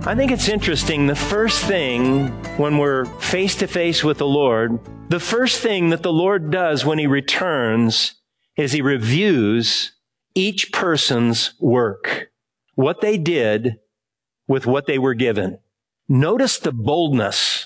I think it's interesting. The first thing when we're face to face with the Lord, the first thing that the Lord does when he returns is he reviews each person's work, what they did with what they were given. Notice the boldness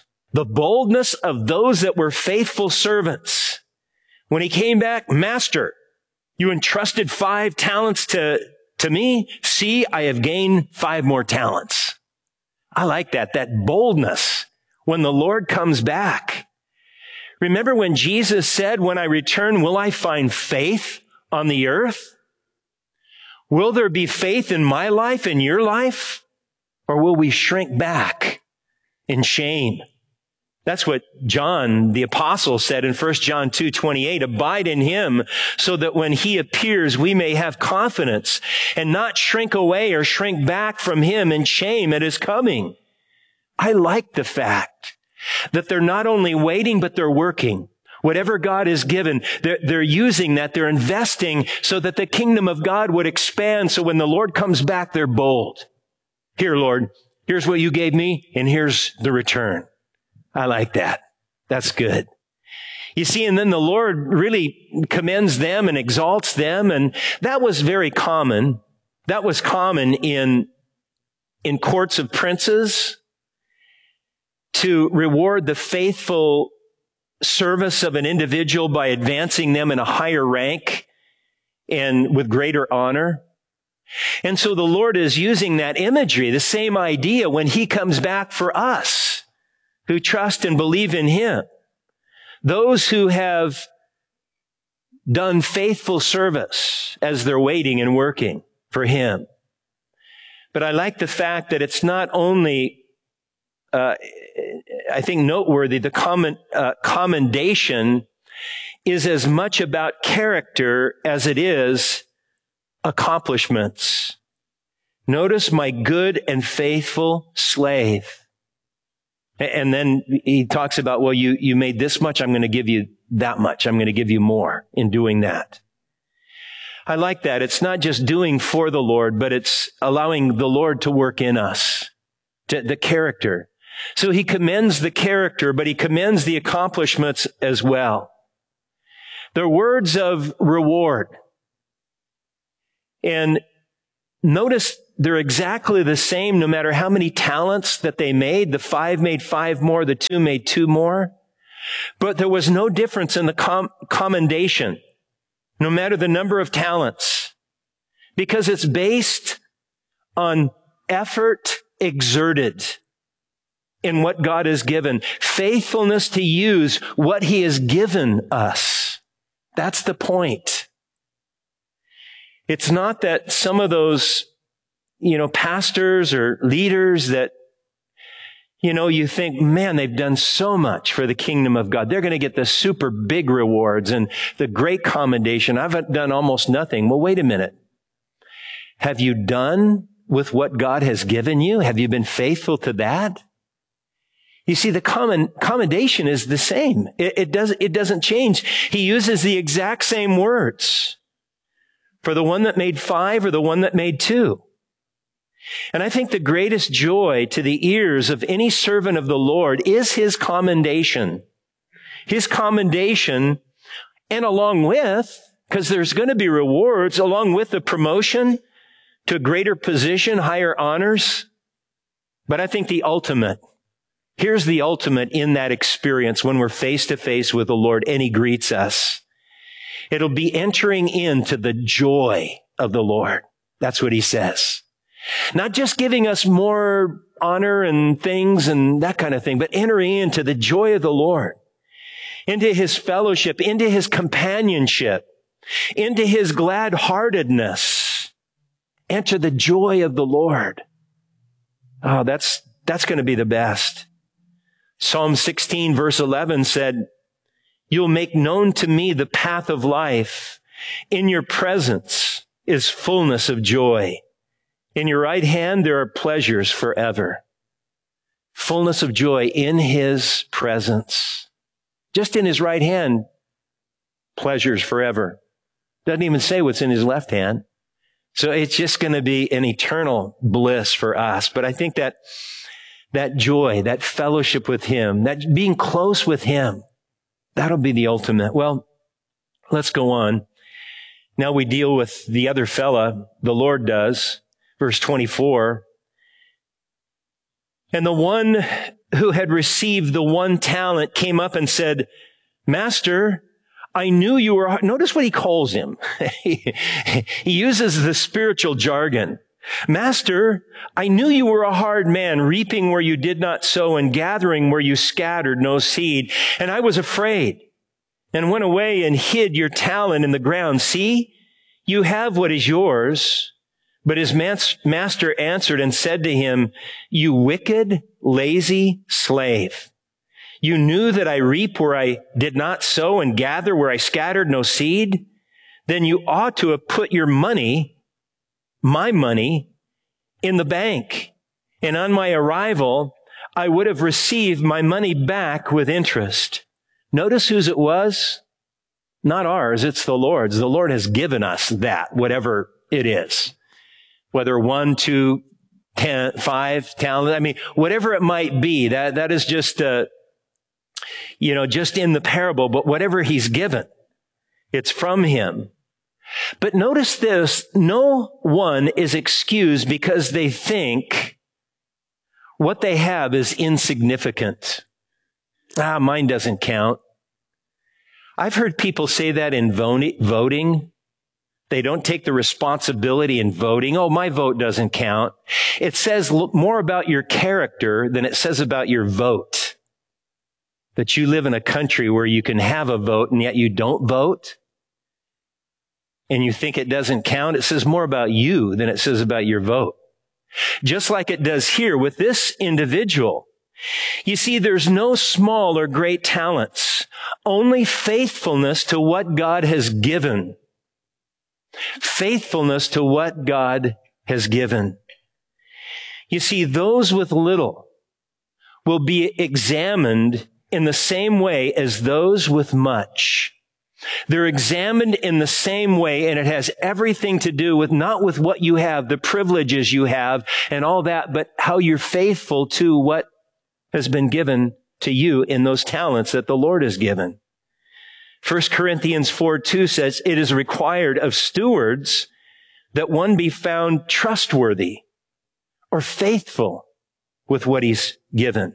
of those that were faithful servants. When he came back, Master, you entrusted 5 talents to me. See, I have gained 5 more talents. I like that boldness when the Lord comes back. Remember when Jesus said, when I return, will I find faith on the earth? Will there be faith in my life, in your life? Or will we shrink back in shame? That's what John, the apostle, said in 1 John 2:28, abide in him so that when he appears, we may have confidence and not shrink away or shrink back from him in shame at his coming. I like the fact that they're not only waiting, but they're working. Whatever God has given, they're using that, they're investing so that the kingdom of God would expand. So when the Lord comes back, they're bold. Here, Lord, here's what you gave me, and here's the return. I like that. That's good. You see, and then the Lord really commends them and exalts them, and that was very common. That was common in courts of princes to reward the faithful service of an individual by advancing them in a higher rank and with greater honor. And so the Lord is using that imagery, the same idea when he comes back for us who trust and believe in him. Those who have done faithful service as they're waiting and working for him. But I like the fact that it's not only, I think noteworthy, the commendation is as much about character as it is accomplishments. Notice my good and faithful slave. And then he talks about, well, you made this much, I'm going to give you that much. I'm going to give you more in doing that. I like that. It's not just doing for the Lord, but it's allowing the Lord to work in us, the character. So he commends the character, but he commends the accomplishments as well. They're words of reward. And notice they're exactly the same no matter how many talents that they made. The 5 made 5 more, the 2 made 2 more. But there was no difference in the commendation, no matter the number of talents, because it's based on effort exerted in what God has given, faithfulness to use what he has given us. That's the point. It's not that some of those, pastors or leaders that, you think, man, they've done so much for the kingdom of God. They're going to get the super big rewards and the great commendation. I've done almost nothing. Well, wait a minute. Have you done with what God has given you? Have you been faithful to that? You see, the commendation is the same. It doesn't change. He uses the exact same words for the one that made 5 or the one that made 2. And I think the greatest joy to the ears of any servant of the Lord is his commendation. His commendation, and along with, because there's going to be rewards, along with the promotion to a greater position, higher honors. But I think here's the ultimate in that experience when we're face to face with the Lord and he greets us. It'll be entering into the joy of the Lord. That's what he says. Not just giving us more honor and things and that kind of thing, but entering into the joy of the Lord, into his fellowship, into his companionship, into his glad-heartedness. Enter the joy of the Lord. Oh, that's going to be the best. Psalm 16 verse 11 said, you'll make known to me the path of life. In your presence is fullness of joy. In your right hand there are pleasures forever. Fullness of joy in his presence. Just in his right hand, pleasures forever. Doesn't even say what's in his left hand. So it's just going to be an eternal bliss for us. But I think that joy, that fellowship with him, that being close with him, that'll be the ultimate. Well, let's go on. Now we deal with the other fella, the Lord does. Verse 24. And the one who had received the 1 talent came up and said, Master, I knew you were, notice what he calls him. He uses the spiritual jargon. Master, I knew you were a hard man, reaping where you did not sow and gathering where you scattered no seed. And I was afraid and went away and hid your talent in the ground. See, you have what is yours. But his master answered and said to him, you wicked, lazy slave. You knew that I reap where I did not sow and gather where I scattered no seed. Then you ought to have put your money, my money, in the bank. And on my arrival, I would have received my money back with interest. Notice whose it was? Not ours, it's the Lord's. The Lord has given us that, whatever it is. Whether 1, 2, 10, 5 talent, I mean, whatever it might be, that is just, just in the parable, but whatever he's given, it's from him. But notice this, no one is excused because they think what they have is insignificant. Mine doesn't count. I've heard people say that in voting. They don't take the responsibility in voting. Oh, my vote doesn't count. It says more about your character than it says about your vote. That you live in a country where you can have a vote and yet you don't vote. And you think it doesn't count. It says more about you than it says about your vote. Just like it does here with this individual. You see, there's no small or great talents. Only faithfulness to what God has given. Faithfulness to what God has given. You see, those with little will be examined in the same way as those with much. They're examined in the same way, and it has everything to do with not with what you have, the privileges you have, and all that, but how you're faithful to what has been given to you in those talents that the Lord has given. 1 Corinthians 4:2 says, it is required of stewards that one be found trustworthy or faithful with what he's given.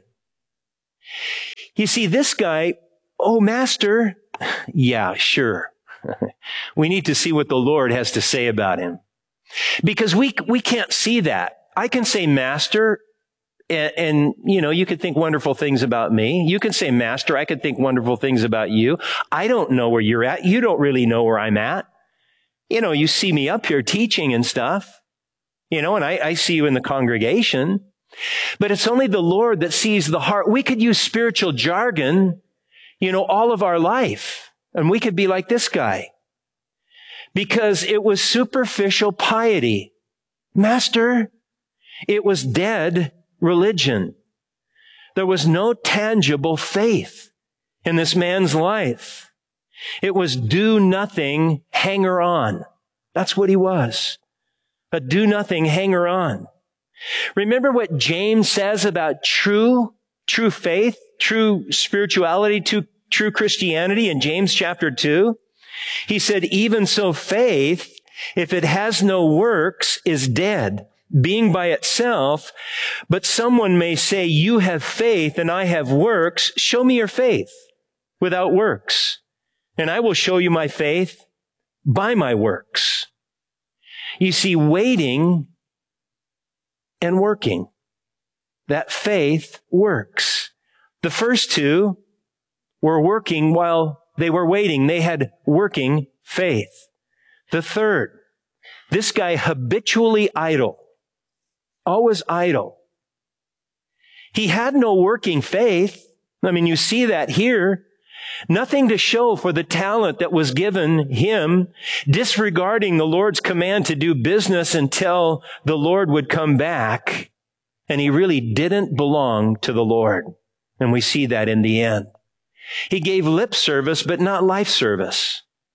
You see, this guy, oh, master, yeah, sure. We need to see what the Lord has to say about him. Because we can't see that. I can say master, and you could think wonderful things about me. You can say, Master, I could think wonderful things about you. I don't know where you're at. You don't really know where I'm at. You see me up here teaching and stuff, and I see you in the congregation. But it's only the Lord that sees the heart. We could use spiritual jargon, all of our life. And we could be like this guy. Because it was superficial piety. Master, it was dead religion. There was no tangible faith in this man's life. It was do-nothing hanger-on. That's what he was. A do-nothing hanger-on. Remember what James says about true faith, true spirituality, true Christianity in James chapter 2? He said, even so faith, if it has no works, is dead, being by itself. But someone may say, you have faith and I have works. Show me your faith without works, and I will show you my faith by my works. You see, waiting and working. That faith works. The first two were working while they were waiting. They had working faith. The third, this guy habitually idle. Always idle. He had no working faith. I mean, you see that here. Nothing to show for the talent that was given him, disregarding the Lord's command to do business until the Lord would come back. And he really didn't belong to the Lord. And we see that in the end. He gave lip service, but not life service.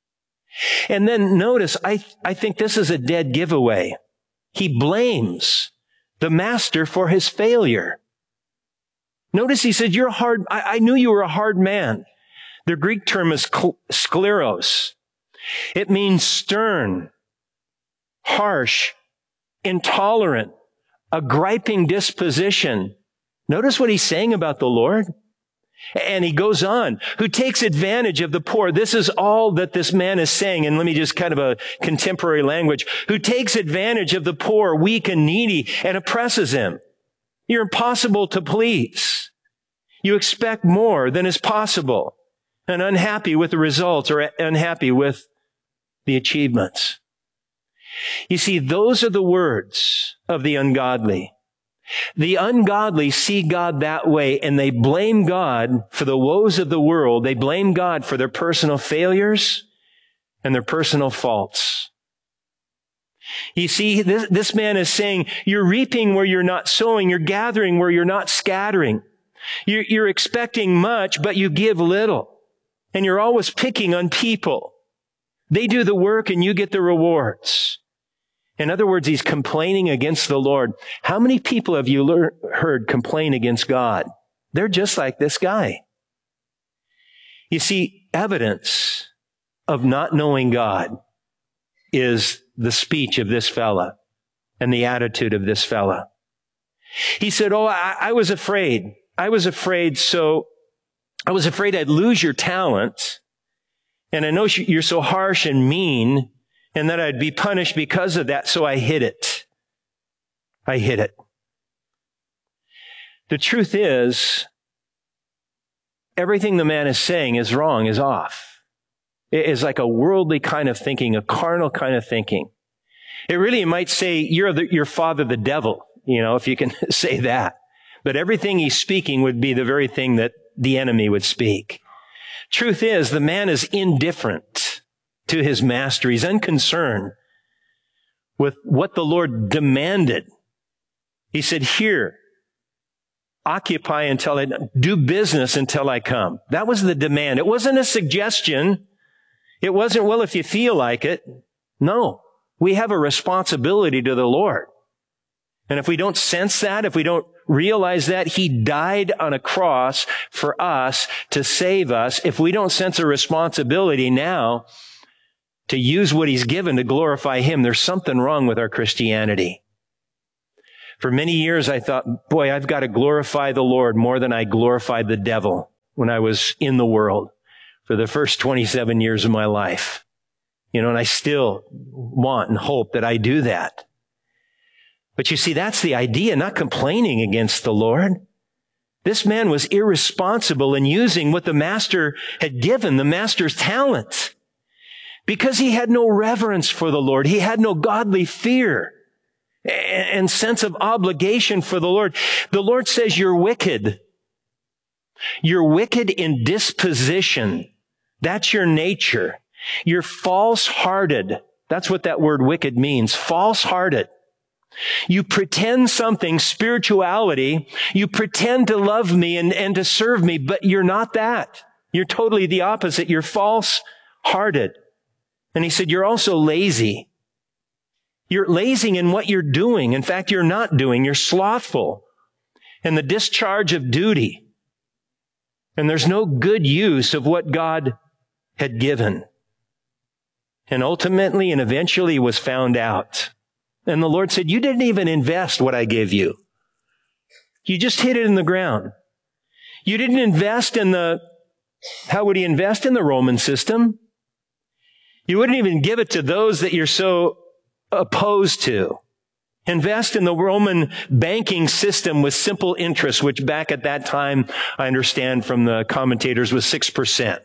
And then notice, I think this is a dead giveaway. He blames the master for his failure. Notice he said, "You're hard. I knew you were a hard man." The Greek term is skleros. It means stern, harsh, intolerant, a griping disposition. Notice what he's saying about the Lord. And he goes on, who takes advantage of the poor. This is all that this man is saying. And let me just kind of a contemporary language. Who takes advantage of the poor, weak and needy, and oppresses him. You're impossible to please. You expect more than is possible, and unhappy with the results or unhappy with the achievements. You see, those are the words of the ungodly. The ungodly see God that way, and they blame God for the woes of the world. They blame God for their personal failures and their personal faults. You see, this man is saying, you're reaping where you're not sowing. You're gathering where you're not scattering. You're expecting much, but you give little. And you're always picking on people. They do the work and you get the rewards. In other words, he's complaining against the Lord. How many people have you heard complain against God? They're just like this guy. You see, evidence of not knowing God is the speech of this fella and the attitude of this fella. He said, I was afraid. I was afraid I'd lose your talent. And I know you're so harsh and mean, and that I'd be punished because of that, so I hid it. I hid it. The truth is, everything the man is saying is wrong, is off. It is like a worldly kind of thinking, a carnal kind of thinking. You might say, your father the devil, if you can say that. But everything he's speaking would be the very thing that the enemy would speak. Truth is, the man is indifferent to his master. He's unconcerned with what the Lord demanded. He said, here, occupy do business until I come. That was the demand. It wasn't a suggestion. It wasn't, well, if you feel like it. No, we have a responsibility to the Lord. And if we don't sense that, if we don't realize that He died on a cross for us to save us, if we don't sense a responsibility now to use what He's given to glorify Him, there's something wrong with our Christianity. For many years, I thought, boy, I've got to glorify the Lord more than I glorified the devil when I was in the world for the first 27 years of my life. And I still want and hope that I do that. But you see, that's the idea, not complaining against the Lord. This man was irresponsible in using what the master had given, the master's talent, because he had no reverence for the Lord. He had no godly fear and sense of obligation for the Lord. The Lord says, you're wicked. You're wicked in disposition. That's your nature. You're false-hearted. That's what that word wicked means. False-hearted. You pretend something, spirituality. You pretend to love me and to serve me, but you're not that. You're totally the opposite. You're false-hearted. And he said, you're also lazy. You're lazy in what you're doing. In fact, you're not doing. You're slothful in the discharge of duty. And there's no good use of what God had given. And ultimately and eventually was found out. And the Lord said, you didn't even invest what I gave you. You just hid it in the ground. You didn't invest how would He invest in the Roman system? You wouldn't even give it to those that you're so opposed to. Invest in the Roman banking system with simple interest, which back at that time, I understand from the commentators, was 6%.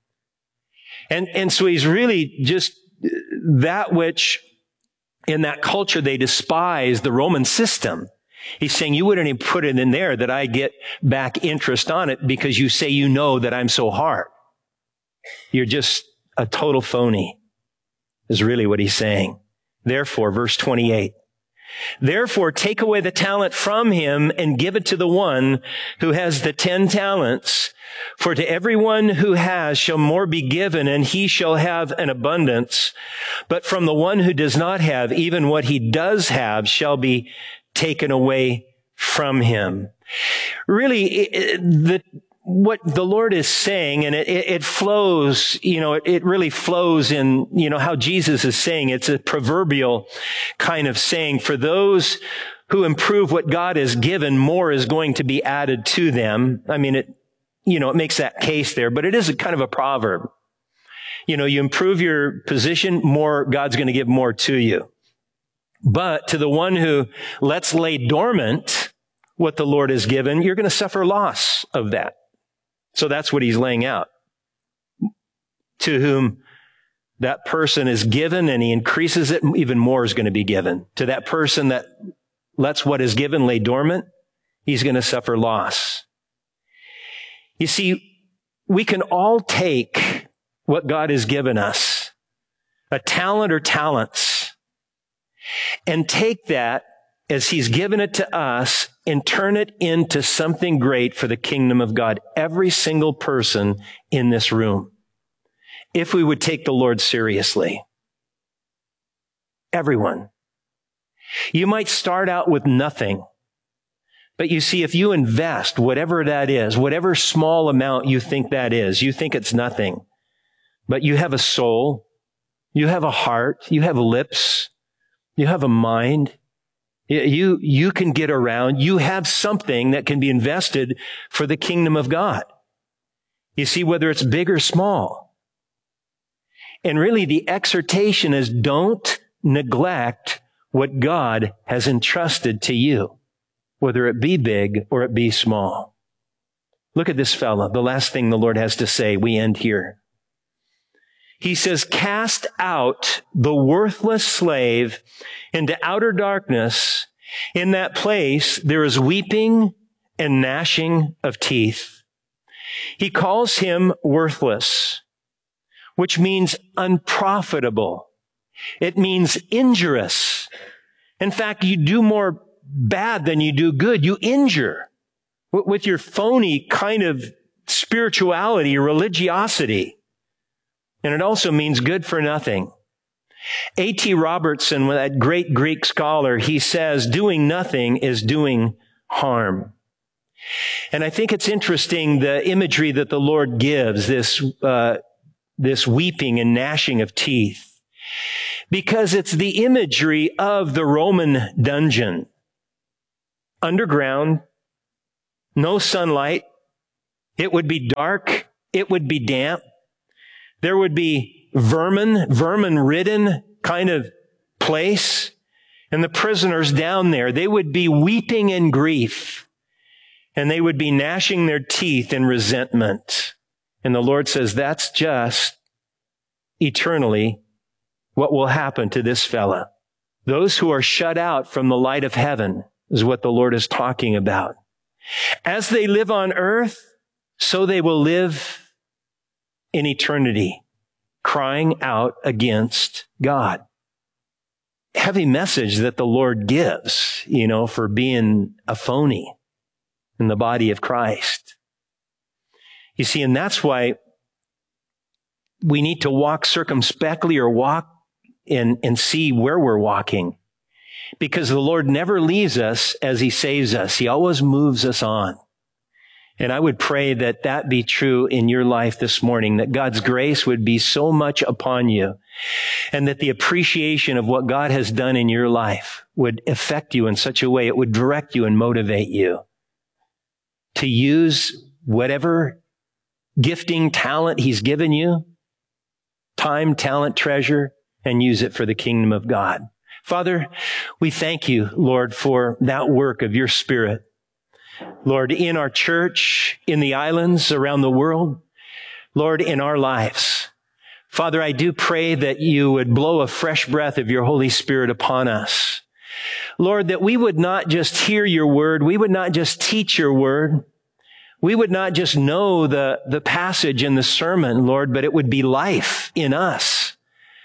And so He's really just that which in that culture they despise, the Roman system. He's saying, you wouldn't even put it in there that I get back interest on it because you say you know that I'm so hard. You're just a total phony, is really what He's saying. Therefore, verse 28, Therefore, take away the talent from him and give it to the one who has the 10 talents. For to everyone who has shall more be given, and he shall have an abundance. But from the one who does not have, even what he does have shall be taken away from him. Really, what the Lord is saying, and it flows, it really flows in, how Jesus is saying. It's a proverbial kind of saying. For those who improve what God has given, more is going to be added to them. I mean, it makes that case there, but it is a kind of a proverb. You improve your position, God's going to give more to you. But to the one who lets lay dormant what the Lord has given, you're going to suffer loss of that. So that's what he's laying out. To whom that person is given and he increases it, even more is going to be given. To that person that lets what is given lay dormant, he's going to suffer loss. You see, we can all take what God has given us, a talent or talents, and take that as he's given it to us and turn it into something great for the kingdom of God. Every single person in this room, if we would take the Lord seriously. Everyone. You might start out with nothing, but you see, if you invest whatever that is, whatever small amount you think that is, you think it's nothing, but you have a soul, you have a heart, you have lips, you have a mind, you can get around, you have something that can be invested for the kingdom of God. You see, whether it's big or small. And really the exhortation is don't neglect what God has entrusted to you, whether it be big or it be small. Look at this fella. The last thing the Lord has to say, we end here. He says, cast out the worthless slave into outer darkness. In that place, there is weeping and gnashing of teeth. He calls him worthless, which means unprofitable. It means injurious. In fact, you do more bad than you do good. You injure with your phony kind of spirituality, religiosity. And it also means good for nothing. A.T. Robertson, that great Greek scholar, he says, doing nothing is doing harm. And I think it's interesting, the imagery that the Lord gives, this weeping and gnashing of teeth, because it's the imagery of the Roman dungeon. Underground, no sunlight. It would be dark. It would be damp. There would be vermin-ridden kind of place. And the prisoners down there, they would be weeping in grief. And they would be gnashing their teeth in resentment. And the Lord says, that's just eternally what will happen to this fella. Those who are shut out from the light of heaven is what the Lord is talking about. As they live on earth, so they will live in eternity, crying out against God. Heavy message that the Lord gives, for being a phony in the body of Christ. You see, and that's why we need to walk circumspectly or walk and see where we're walking. Because the Lord never leaves us as he saves us. He always moves us on. And I would pray that that be true in your life this morning, that God's grace would be so much upon you, and that the appreciation of what God has done in your life would affect you in such a way it would direct you and motivate you to use whatever gifting, talent he's given you, time, talent, treasure, and use it for the kingdom of God. Father, we thank you, Lord, for that work of your Spirit. Lord, in our church, in the islands, around the world, Lord, in our lives. Father, I do pray that you would blow a fresh breath of your Holy Spirit upon us. Lord, that we would not just hear your word, we would not just teach your word, we would not just know the passage in the sermon, Lord, but it would be life in us.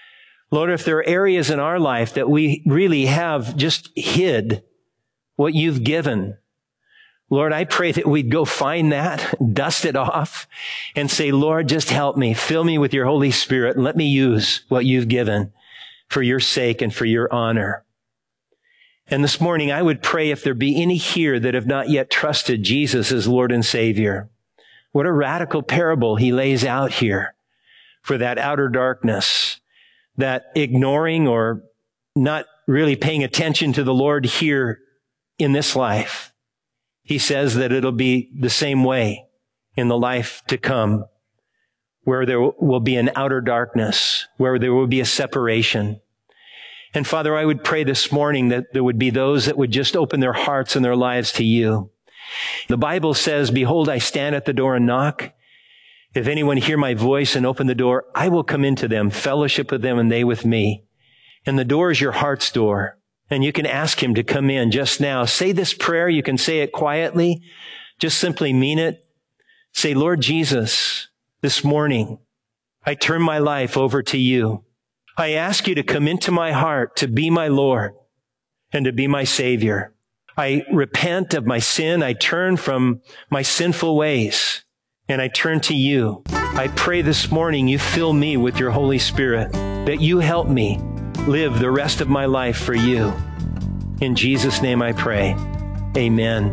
Lord, if there are areas in our life that we really have just hid what you've given, Lord, I pray that we'd go find that, dust it off, and say, Lord, just help me. Fill me with your Holy Spirit and let me use what you've given for your sake and for your honor. And this morning, I would pray if there be any here that have not yet trusted Jesus as Lord and Savior. What a radical parable he lays out here for that outer darkness, that ignoring or not really paying attention to the Lord here in this life. He says that it'll be the same way in the life to come, where there will be an outer darkness, where there will be a separation. And Father, I would pray this morning that there would be those that would just open their hearts and their lives to you. The Bible says, behold, I stand at the door and knock. If anyone hear my voice and open the door, I will come into them, fellowship with them, and they with me. And the door is your heart's door. And you can ask him to come in just now. Say this prayer. You can say it quietly. Just simply mean it. Say, Lord Jesus, this morning, I turn my life over to you. I ask you to come into my heart to be my Lord and to be my Savior. I repent of my sin. I turn from my sinful ways and I turn to you. I pray this morning you fill me with your Holy Spirit, that you help me live the rest of my life for you. In Jesus' name I pray. Amen.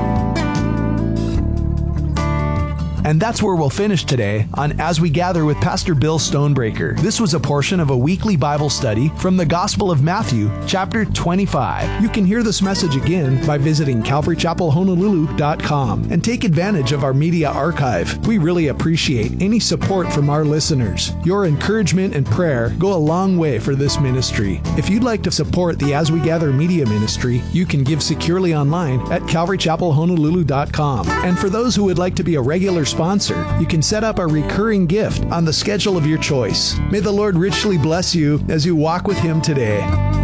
And that's where we'll finish today on As We Gather with Pastor Bill Stonebreaker. This was a portion of a weekly Bible study from the Gospel of Matthew, chapter 25. You can hear this message again by visiting CalvaryChapelHonolulu.com and take advantage of our media archive. We really appreciate any support from our listeners. Your encouragement and prayer go a long way for this ministry. If you'd like to support the As We Gather media ministry, you can give securely online at CalvaryChapelHonolulu.com. And for those who would like to be a regular sponsor, you can set up a recurring gift on the schedule of your choice. May the Lord richly bless you as you walk with Him today.